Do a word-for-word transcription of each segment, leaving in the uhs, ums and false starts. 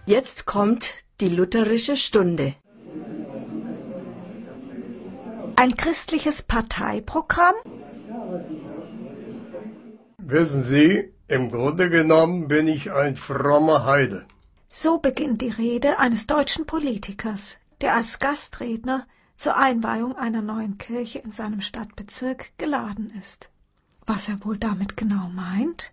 Jetzt kommt die lutherische Stunde. Ein christliches Parteiprogramm? Wissen Sie, im Grunde genommen bin ich ein frommer Heide. So beginnt die Rede eines deutschen Politikers, der als Gastredner zur Einweihung einer neuen Kirche in seinem Stadtbezirk geladen ist. Was er wohl damit genau meint?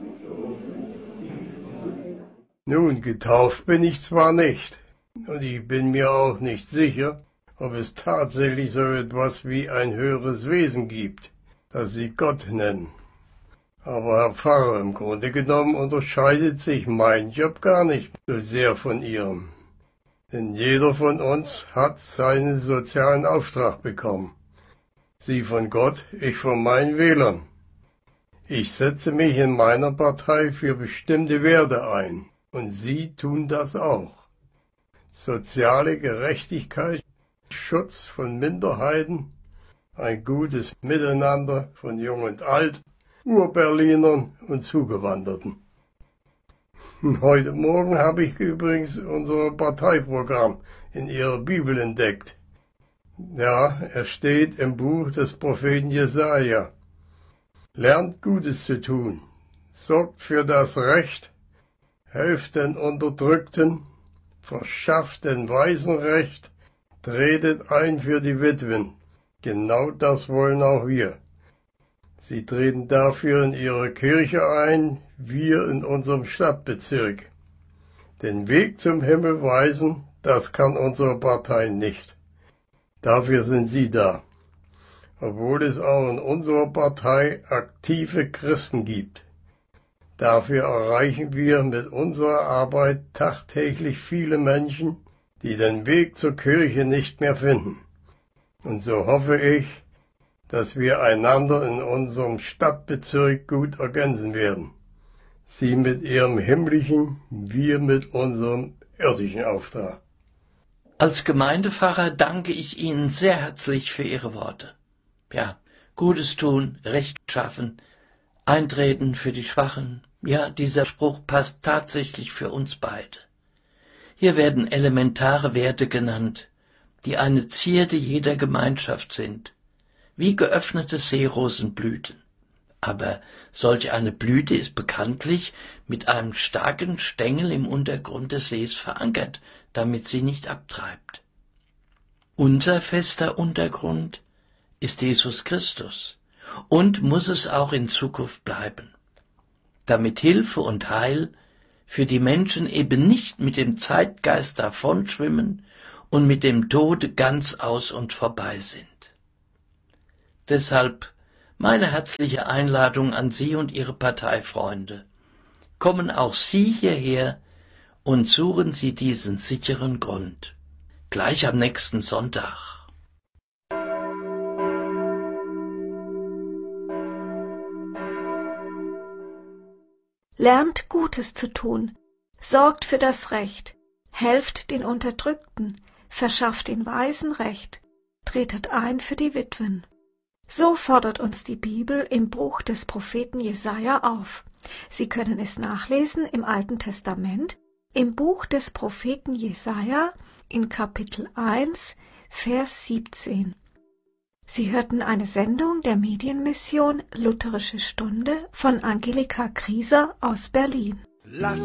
Nun, getauft bin ich zwar nicht, und ich bin mir auch nicht sicher, ob es tatsächlich so etwas wie ein höheres Wesen gibt, das Sie Gott nennen. Aber Herr Pfarrer, im Grunde genommen unterscheidet sich mein Job gar nicht so sehr von Ihrem. Denn jeder von uns hat seinen sozialen Auftrag bekommen. Sie von Gott, ich von meinen Wählern. Ich setze mich in meiner Partei für bestimmte Werte ein. Und Sie tun das auch. Soziale Gerechtigkeit, Schutz von Minderheiten, ein gutes Miteinander von Jung und Alt, Urberlinern und Zugewanderten. Heute Morgen habe ich übrigens unser Parteiprogramm in Ihrer Bibel entdeckt. Ja, es steht im Buch des Propheten Jesaja. Lernt Gutes zu tun, sorgt für das Recht, helft den Unterdrückten, verschafft den Waisen Recht, tretet ein für die Witwen. Genau das wollen auch wir. Sie treten dafür in ihre Kirche ein, wir in unserem Stadtbezirk. Den Weg zum Himmel weisen, das kann unsere Partei nicht. Dafür sind Sie da. Obwohl es auch in unserer Partei aktive Christen gibt. Dafür erreichen wir mit unserer Arbeit tagtäglich viele Menschen, die den Weg zur Kirche nicht mehr finden. Und so hoffe ich, dass wir einander in unserem Stadtbezirk gut ergänzen werden. Sie mit ihrem himmlischen, wir mit unserem irdischen Auftrag. Als Gemeindepfarrer danke ich Ihnen sehr herzlich für Ihre Worte. Ja, Gutes tun, Recht schaffen, eintreten für die Schwachen. Ja, dieser Spruch passt tatsächlich für uns beide. Hier werden elementare Werte genannt, die eine Zierde jeder Gemeinschaft sind, wie geöffnete Seerosenblüten. Aber solch eine Blüte ist bekanntlich mit einem starken Stängel im Untergrund des Sees verankert, damit sie nicht abtreibt. Unser fester Untergrund ist Jesus Christus und muss es auch in Zukunft bleiben, damit Hilfe und Heil für die Menschen eben nicht mit dem Zeitgeist davonschwimmen und mit dem Tode ganz aus und vorbei sind. Deshalb meine herzliche Einladung an Sie und Ihre Parteifreunde. Kommen auch Sie hierher und suchen Sie diesen sicheren Grund. Gleich am nächsten Sonntag. Lernt Gutes zu tun, sorgt für das Recht, helft den Unterdrückten, verschafft den Waisen Recht, tretet ein für die Witwen. So fordert uns die Bibel im Buch des Propheten Jesaja auf. Sie können es nachlesen im Alten Testament, im Buch des Propheten Jesaja in Kapitel eins, Vers siebzehn. Sie hörten eine Sendung der Medienmission Lutherische Stunde von Angelika Krieser aus Berlin. Lass